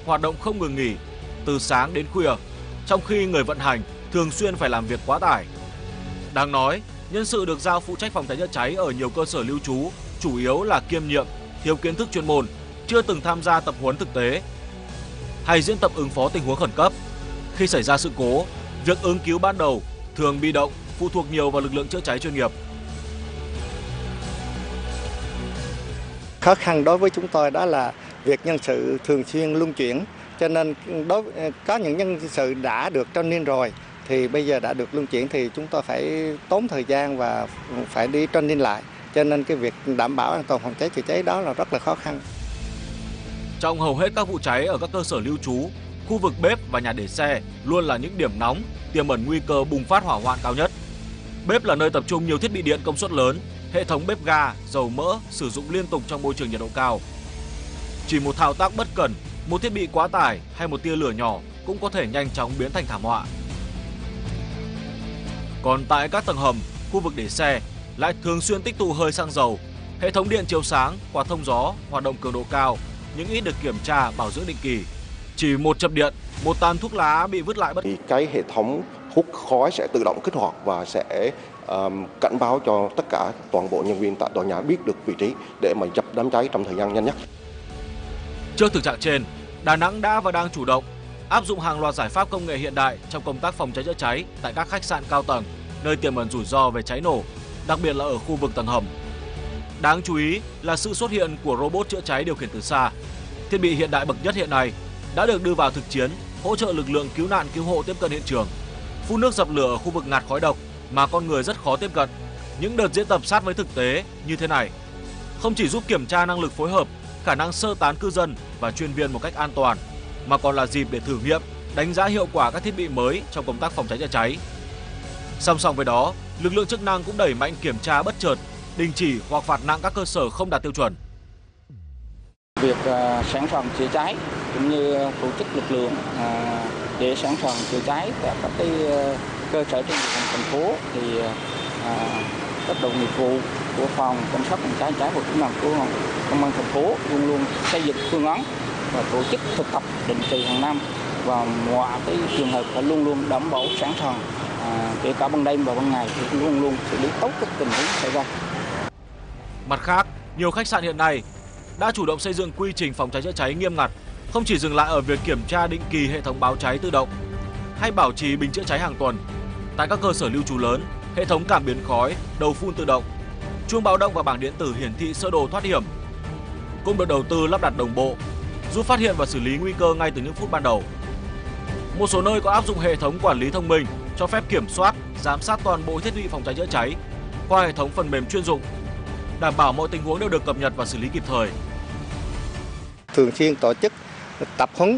hoạt động không ngừng nghỉ, từ sáng đến khuya, trong khi người vận hành thường xuyên phải làm việc quá tải. Đáng nói, nhân sự được giao phụ trách phòng cháy chữa cháy ở nhiều cơ sở lưu trú chủ yếu là kiêm nhiệm, thiếu kiến thức chuyên môn, chưa từng tham gia tập huấn thực tế hay diễn tập ứng phó tình huống khẩn cấp. Khi xảy ra sự cố, việc ứng cứu ban đầu thường bị động, phụ thuộc nhiều vào lực lượng chữa cháy chuyên nghiệp. Khó khăn đối với chúng tôi đó là việc nhân sự thường xuyên luân chuyển, cho nên có những nhân sự đã được training rồi thì bây giờ đã được luân chuyển thì chúng tôi phải tốn thời gian và phải đi training lại, cho nên cái việc đảm bảo an toàn phòng cháy chữa cháy đó là rất là khó khăn. Trong hầu hết các vụ cháy ở các cơ sở lưu trú, khu vực bếp và nhà để xe luôn là những điểm nóng, tiềm ẩn nguy cơ bùng phát hỏa hoạn cao nhất. Bếp là nơi tập trung nhiều thiết bị điện công suất lớn, hệ thống bếp ga, dầu mỡ sử dụng liên tục trong môi trường nhiệt độ cao. Chỉ một thao tác bất cẩn, một thiết bị quá tải hay một tia lửa nhỏ cũng có thể nhanh chóng biến thành thảm họa. Còn tại các tầng hầm, khu vực để xe lại thường xuyên tích tụ hơi xăng dầu, hệ thống điện chiếu sáng, quạt thông gió hoạt động cường độ cao, nhưng ít được kiểm tra bảo dưỡng định kỳ. Chỉ một chập điện, một tàn thuốc lá bị vứt lại bất kỳ. Cái hệ thống hút khói sẽ tự động kích hoạt và sẽ cảnh báo cho tất cả toàn bộ nhân viên tại tòa nhà biết được vị trí để mà dập đám cháy trong thời gian nhanh nhất. Trước thực trạng trên, Đà Nẵng đã và đang chủ động áp dụng hàng loạt giải pháp công nghệ hiện đại trong công tác phòng cháy chữa cháy tại các khách sạn cao tầng, nơi tiềm ẩn rủi ro về cháy nổ, đặc biệt là ở khu vực tầng hầm. Đáng chú ý là sự xuất hiện của robot chữa cháy điều khiển từ xa. Thiết bị hiện đại bậc nhất hiện nay đã được đưa vào thực chiến, hỗ trợ lực lượng cứu nạn cứu hộ tiếp cận hiện trường, phun nước dập lửa ở khu vực ngạt khói độc mà con người rất khó tiếp cận. Những đợt diễn tập sát với thực tế như thế này không chỉ giúp kiểm tra năng lực phối hợp, khả năng sơ tán cư dân và chuyên viên một cách an toàn, mà còn là dịp để thử nghiệm, đánh giá hiệu quả các thiết bị mới trong công tác phòng cháy chữa cháy. Song song với đó, lực lượng chức năng cũng đẩy mạnh kiểm tra bất chợt, đình chỉ hoặc phạt nặng các cơ sở không đạt tiêu chuẩn. Việc sẵn sàng chữa cháy cũng như tổ chức lực lượng để sẵn sàng chữa cháy tại các cơ sở trên địa bàn thành phố thì các đội nghiệp vụ của phòng cảnh sát phòng cháy chữa cháy và cứu nạn cứu hộ công an thành phố luôn luôn xây dựng phương án và tổ chức thực tập định kỳ hàng năm, và mọi cái trường hợp phải luôn luôn đảm bảo sẵn sàng, kể cả ban đêm và ban ngày thì luôn luôn xử lý tốt các tình huống xảy ra. Mặt khác, nhiều khách sạn hiện nay đã chủ động xây dựng quy trình phòng cháy chữa cháy nghiêm ngặt, không chỉ dừng lại ở việc kiểm tra định kỳ hệ thống báo cháy tự động hay bảo trì bình chữa cháy hàng tuần. Tại các cơ sở lưu trú lớn, hệ thống cảm biến khói, đầu phun tự động, chuông báo động và bảng điện tử hiển thị sơ đồ thoát hiểm cũng được đầu tư lắp đặt đồng bộ, giúp phát hiện và xử lý nguy cơ ngay từ những phút ban đầu. Một số nơi có áp dụng hệ thống quản lý thông minh cho phép kiểm soát, giám sát toàn bộ thiết bị phòng cháy chữa cháy qua hệ thống phần mềm chuyên dụng, đảm bảo mọi tình huống đều được cập nhật và xử lý kịp thời. Thường xuyên tổ chức tập huấn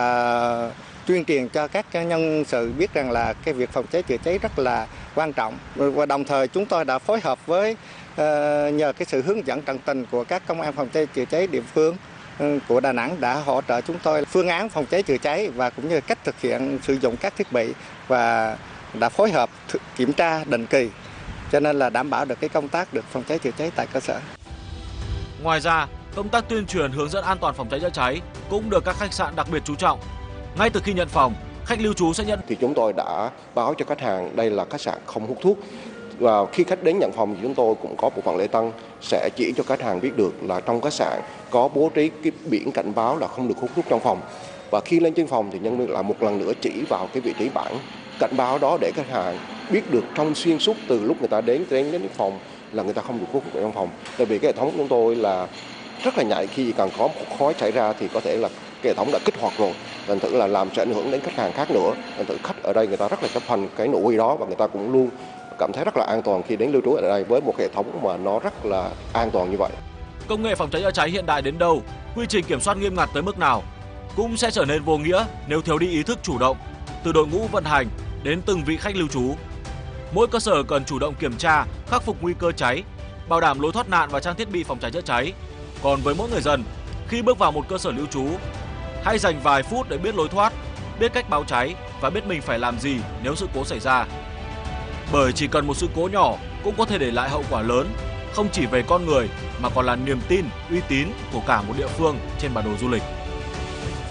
và tuyên truyền cho các nhân sự biết rằng là cái việc phòng cháy chữa cháy rất là quan trọng, và đồng thời chúng tôi đã phối hợp với nhờ cái sự hướng dẫn tận tình của các công an phòng cháy chữa cháy địa phương của Đà Nẵng đã hỗ trợ chúng tôi phương án phòng cháy chữa cháy và cũng như cách thực hiện sử dụng các thiết bị, và đã phối hợp kiểm tra định kỳ, cho nên là đảm bảo được cái công tác được phòng cháy chữa cháy tại cơ sở. Ngoài ra, công tác tuyên truyền hướng dẫn an toàn phòng cháy chữa cháy cũng được các khách sạn đặc biệt chú trọng. Ngay từ khi nhận phòng, khách lưu trú sẽ nhận thì chúng tôi đã báo cho khách hàng đây là khách sạn không hút thuốc. Và khi khách đến nhận phòng thì chúng tôi cũng có bộ phận lễ tân sẽ chỉ cho khách hàng biết được là trong khách sạn có bố trí cái biển cảnh báo là không được hút thuốc trong phòng. Và khi lên trên phòng thì nhân viên lại một lần nữa chỉ vào cái vị trí bảng cảnh báo đó để khách hàng biết được trong xuyên suốt từ lúc người ta đến phòng là người ta không được hút thuốc trong phòng. Tại vì cái hệ thống của chúng tôi là rất là nhạy, khi cần có một khói xảy ra thì có thể là cái hệ thống đã kích hoạt rồi, thành thử là làm sẽ ảnh hưởng đến khách hàng khác nữa. Thành thử khách ở đây người ta rất là chấp hành cái nội quy đó, và người ta cũng luôn cảm thấy rất là an toàn khi đến lưu trú ở đây với một hệ thống mà nó rất là an toàn như vậy. Công nghệ phòng cháy chữa cháy hiện đại đến đâu, quy trình kiểm soát nghiêm ngặt tới mức nào cũng sẽ trở nên vô nghĩa nếu thiếu đi ý thức chủ động từ đội ngũ vận hành đến từng vị khách lưu trú. Mỗi cơ sở cần chủ động kiểm tra, khắc phục nguy cơ cháy, bảo đảm lối thoát nạn và trang thiết bị phòng cháy chữa cháy. Còn với mỗi người dân, khi bước vào một cơ sở lưu trú, hãy dành vài phút để biết lối thoát, biết cách báo cháy và biết mình phải làm gì nếu sự cố xảy ra. Bởi chỉ cần một sự cố nhỏ cũng có thể để lại hậu quả lớn, không chỉ về con người mà còn là niềm tin, uy tín của cả một địa phương trên bản đồ du lịch.